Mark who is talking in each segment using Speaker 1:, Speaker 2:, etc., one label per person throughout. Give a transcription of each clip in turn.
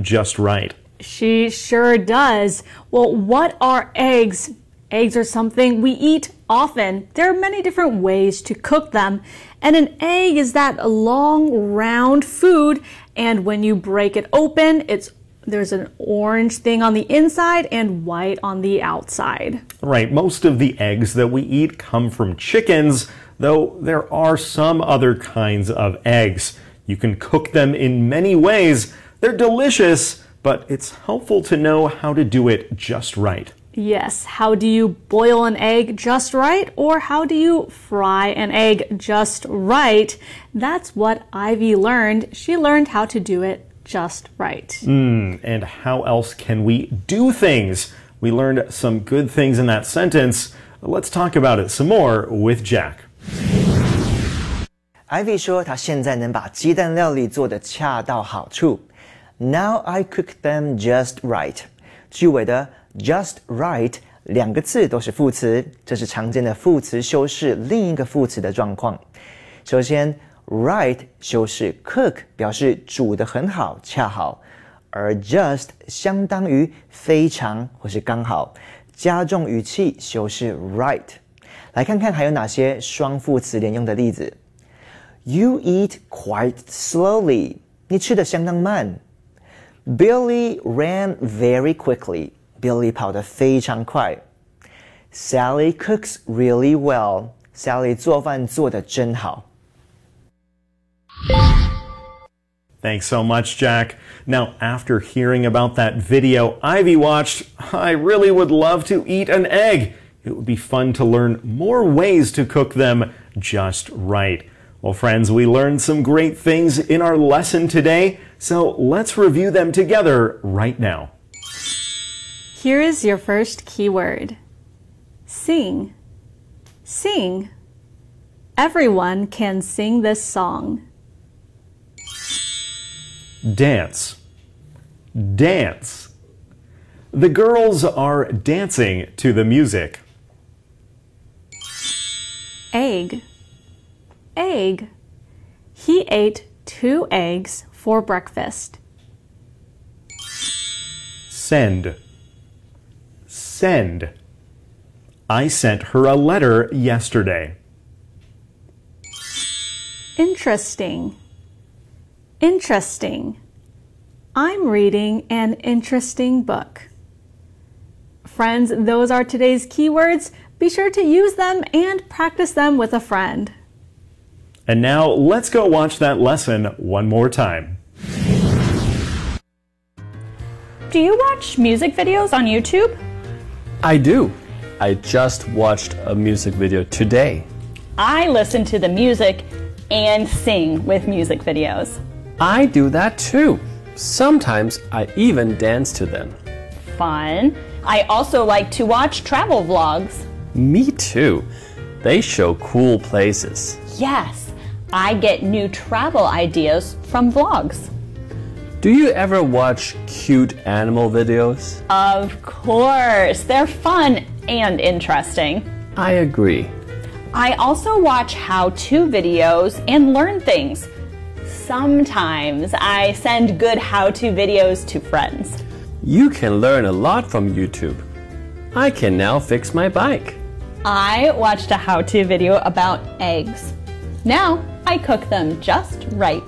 Speaker 1: just right.
Speaker 2: She sure does. Well, what are eggs? Eggs are something we eat often. There are many different ways to cook them. And an egg is that long, round food. And when you break it open, there's an orange thing on the inside and white on the outside.
Speaker 1: Right. Most of the eggs that we eat come from chickens, though there are some other kinds of eggs. You can cook them in many ways. They're delicious, but it's helpful to know how to do it just right.
Speaker 2: Yes, how do you boil an egg just right, or how do you fry an egg just right? That's what Ivy learned. She learned how to do it just right.
Speaker 1: And how else can we do things? We learned some good things in that sentence. Let's talk about it some more with Jack.
Speaker 3: Ivy 说她现在能把鸡蛋料理做得恰到好处。Now I cook them just right. 句尾的 just right 两个字都是副词，这是常见的副词修饰另一个副词的状况。首先 right 修饰 cook 表示煮得很好，恰好，而 just 相当于非常或是刚好，加重语气修饰 right。来看看还有哪些双副词连用的例子。You eat quite slowly. 你吃得相当慢。Billy ran very quickly. Billy 跑得非常快。Sally cooks really well. Sally 做饭做得真好。
Speaker 1: Thanks so much, Jack. Now, after hearing about that video Ivy watched, I really would love to eat an egg. It would be fun to learn more ways to cook them just right. Well, friends, we learned some great things in our lesson today, so let's review them together right now.
Speaker 2: Here is your first keyword. Sing. Sing. Everyone can sing this song.
Speaker 1: Dance. Dance. The girls are dancing to the music.
Speaker 2: Egg. Egg. He ate 2 eggs for breakfast.
Speaker 1: Send. Send. I sent her a letter yesterday.
Speaker 2: Interesting. Interesting. I'm reading an interesting book. Friends, those are today's keywords. Be sure to use them and practice them with a friend.
Speaker 1: And now let's go watch that lesson one more time.
Speaker 4: Do you watch music videos on YouTube?
Speaker 5: I do. I just watched a music video today.
Speaker 4: I listen to the music and sing with music videos.
Speaker 5: I do that too. Sometimes I even dance to them.
Speaker 4: Fun. I also like to watch travel vlogs.
Speaker 5: Me too. They show cool places.
Speaker 4: Yes, I get new travel ideas from vlogs.
Speaker 5: Do you ever watch cute animal videos?
Speaker 4: Of course. They're fun and interesting.
Speaker 5: I agree.
Speaker 4: I also watch how-to videos and learn things. Sometimes I send good how-to videos to friends.
Speaker 5: You can learn a lot from YouTube. I can now fix my bike.
Speaker 4: I watched a how-to video about eggs. Now I cook them just right.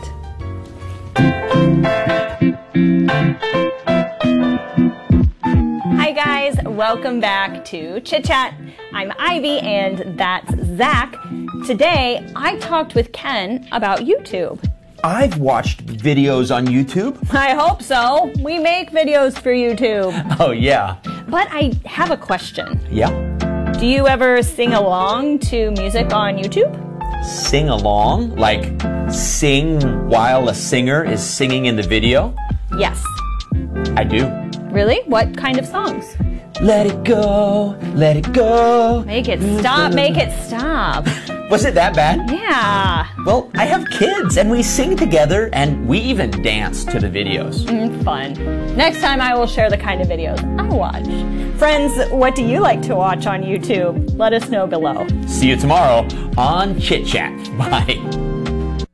Speaker 4: Hi guys, welcome back to Chit Chat. I'm Ivy and that's Zach. Today I talked with Ken about YouTube.
Speaker 6: I've watched videos on YouTube.
Speaker 4: I hope so. We make videos for YouTube.
Speaker 6: Oh yeah.
Speaker 4: But I have a question.
Speaker 6: Yeah?
Speaker 4: Do you ever sing along to music on YouTube?
Speaker 6: Sing along? Like sing while a singer is singing in the video?
Speaker 4: Yes.
Speaker 6: I do.
Speaker 4: Really? What kind of songs?
Speaker 6: Let it go, let it go.
Speaker 4: Make it stop, make it stop.
Speaker 6: Was it that bad?
Speaker 4: Yeah.
Speaker 6: Well, I have kids and we sing together and we even dance to the videos.
Speaker 4: Fun. Next time I will share the kind of videos I watch. Friends, what do you like to watch on YouTube? Let us know below.
Speaker 6: See you tomorrow on Chit Chat. Bye.